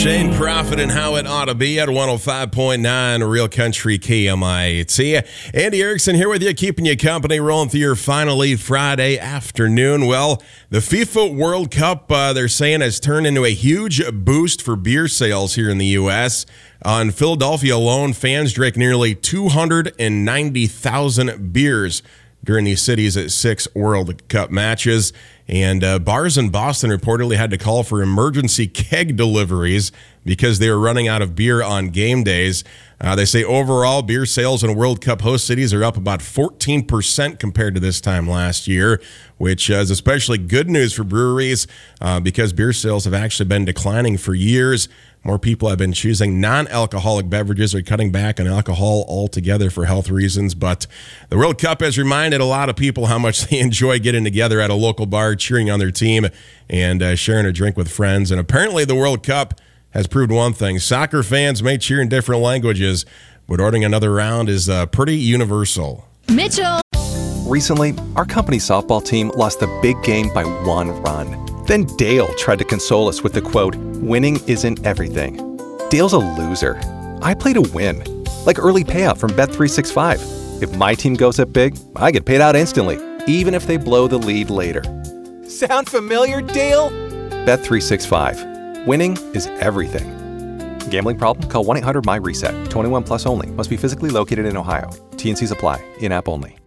Shane Prophet and How It Ought to Be at 105.9 Real Country KMIT. Andy Erickson here with you, keeping you company, rolling through your finally Friday afternoon. Well, the FIFA World Cup, they're saying, has turned into a huge boost for beer sales here in the U.S. On Philadelphia alone, fans drank nearly 290,000 beers during the city's 6 World Cup matches. And bars in Boston reportedly had to call for emergency keg deliveries because they were running out of beer on game days. They say overall beer sales in World Cup host cities are up about 14% compared to this time last year, which is especially good news for breweries because beer sales have actually been declining for years. More people have been choosing non-alcoholic beverages or cutting back on alcohol altogether for health reasons. But the World Cup has reminded a lot of people how much they enjoy getting together at a local bar, cheering on their team, and sharing a drink with friends. And apparently the World Cup has proved one thing. Soccer fans may cheer in different languages, but ordering another round is pretty universal. Mitchell. Recently, our company's softball team lost the big game by 1 run. Then Dale tried to console us with the quote, "Winning isn't everything." Dale's a loser. I play to win, like early payout from Bet365. If my team goes up big, I get paid out instantly, even if they blow the lead later. Sound familiar, Dale? Bet365. Winning is everything. Gambling problem? Call 1-800-MY-RESET. 21 plus only. Must be physically located in Ohio. T&Cs apply. In-app only.